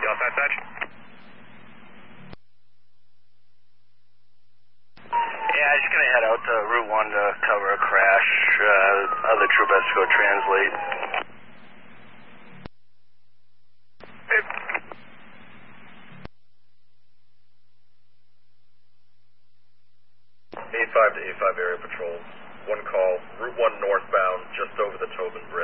Southside Touch. Yeah, just going to head out to Route 1 to cover a crash. Other troop has to go translate. A5 to A5 area patrols. One call, Route 1 northbound, just over the Tobin Bridge.